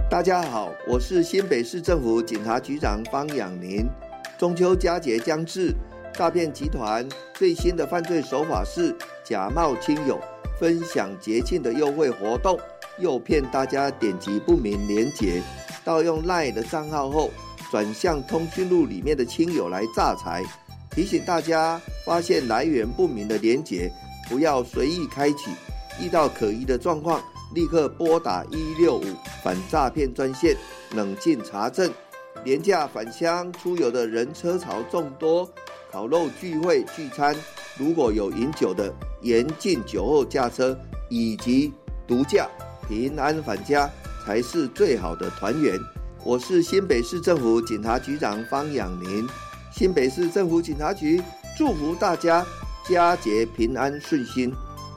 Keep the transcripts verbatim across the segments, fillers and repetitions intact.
大家好，我是新北市政府警察局长方养宁。中秋佳节将至，诈骗集团最新的犯罪手法是假冒亲友，分享节庆的优惠活动，诱骗大家点击不明连结，盗用 LINE 的账号后，转向通讯录里面的亲友来诈财。提醒大家，发现来源不明的连结，不要随意开启，遇到可疑的状况，立刻拨打一六五反诈骗专线，冷静查证。廉价返乡出游的人车潮众多，烤肉聚会聚餐，如果有饮酒的，严禁酒后驾车以及毒驾，平安返家才是最好的团圆。我是新北市政府警察局长方养宁，新北市政府警察局祝福大家佳节平安顺心。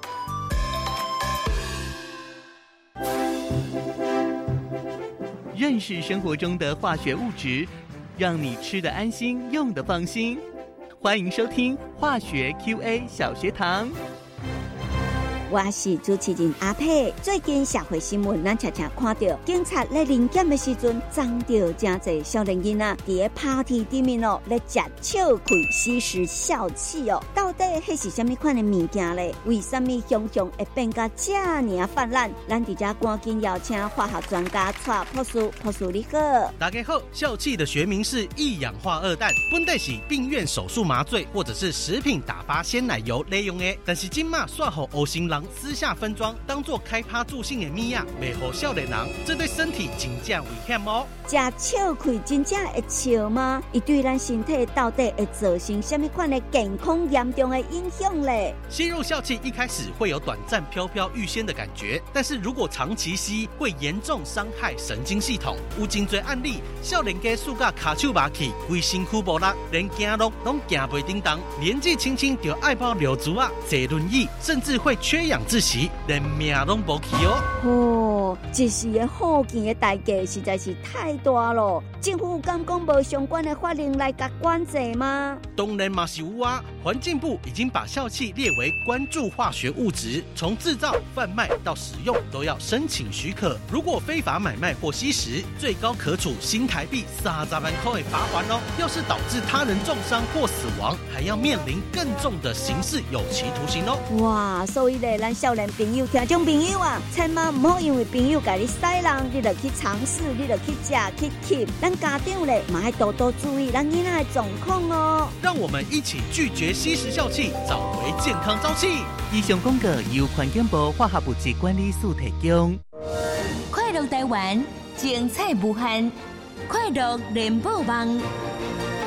认识生活中的化学物质，让你吃得安心，用得放心。欢迎收听化学 Q A 小学堂。 我是主持人阿佩。最近社会新闻，咱常常看到警察咧临检的时阵，撞到真侪少年囡仔伫 party 里面哦，咧食笑亏吸食笑气哦。到底迄是什么款的物件咧？为什么熊熊会变甲这么泛滥？咱伫这赶紧邀请化学专家蔡博士，博士你好。 大家好，笑气的学名是一氧化二氮，本来是病院手术麻醉或者是食品打发鲜奶油利用的，但是今嘛煞互黑心人私下分装，当作开趴助兴的米啊，袂互少年人，这对身体真正危险哦。 食笑亏真正会笑吗？伊对咱身体到底会造成什么款的健康严重的影响嘞？ 吸入笑气一开始会有短暂飘飘欲仙的感觉，但是如果长期吸，会严重伤害神经系统。有真多案例，少年家输甲卡手麻去，规身躯无力，连走路拢行袂叮当，年纪轻轻就爱跑溜足啊，坐轮椅，甚至会缺氧窒息，连命拢无去哦。 哦，一时的好钱的代价实在是太大了。政府敢讲无相关的法令来甲管制吗？ 当然嘛是有啊，环境部已经把笑气列为关注化学物质，从制造、贩卖到使用都要申请许可。如果非法买卖或吸食，最高可处新台币三十万块的罚款哦。要是导致他人重伤或死亡，还要面临更重的刑事有期徒刑哦。 哇，所以咧，咱少年朋友、听众朋友啊，千万唔好因为朋友甲你使人，你就去尝试，你就去食去吸。咱家长咧，嘛要多多注意咱囡仔的状况哦。 让我们一起拒绝吸食笑气，找回健康朝气。 以上广告由环境部化学物质管理署提供。 快乐台湾，精彩无限，快乐联播网。